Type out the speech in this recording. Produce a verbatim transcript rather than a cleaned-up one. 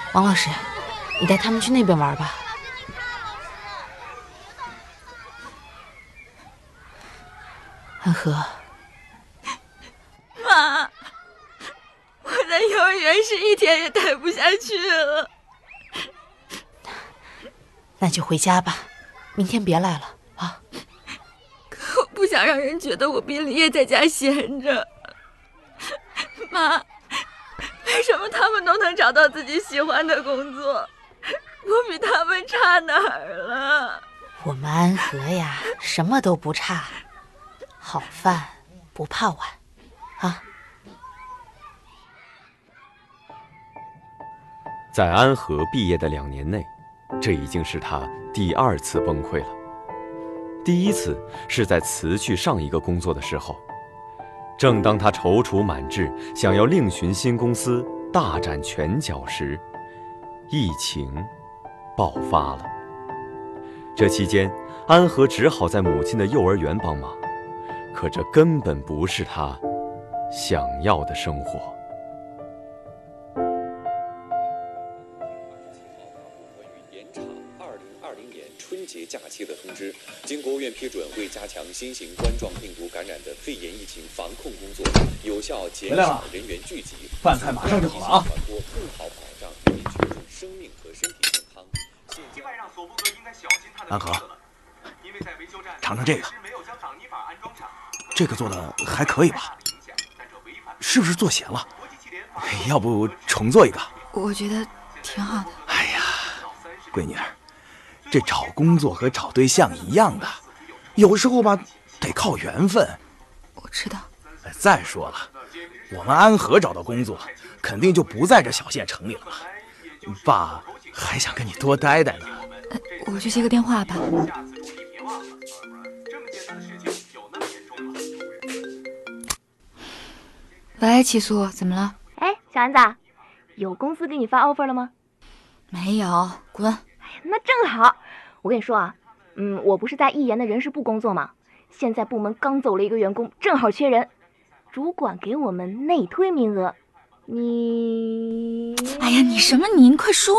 王老师，你带他们去那边玩吧。安和， 妈，我在幼儿园是一天也待不下去了。 那就回家吧，明天别来了啊。 可我不想让人觉得我比李烨在家闲着。妈，为什么他们都能找到自己喜欢的工作，我比他们差哪儿了？ 我们安和呀，什么都不差，好饭不怕晚啊。 在安和毕业的两年内，这已经是他第二次崩溃了。第一次是在辞去上一个工作的时候，正当他踌躇满志，想要另寻新公司大展拳脚时，疫情爆发了。这期间，安和只好在母亲的幼儿园帮忙，可这根本不是他想要的生活。 春节假期的通知，经国务院批准，为加强新型冠状病毒感染的肺炎疫情防控工作，有效减少人员聚集， 饭菜马上就好了啊！ 传播更好保障人民群众生命和身体健康。 安和，尝尝这个，这个做的还可以吧？是不是做咸了？要不重做一个？ 我觉得挺好的。 哎呀，闺女儿。这找工作和找对象一样的，有时候吧，得靠缘分。 我知道。 再说了，我们安和找到工作，肯定就不在这小县城里了嘛。爸还想跟你多待待呢。 呃、我去接个电话吧。喂，齐素，怎么了？ 哎，小安子，有公司给你发 offer 了吗？ 没有，滚。 那正好，我跟你说啊，嗯，我不是在艺研的人事部工作吗？现在部门刚走了一个员工，正好缺人，主管给我们内推名额，你…… 哎呀，你什么你？你快说。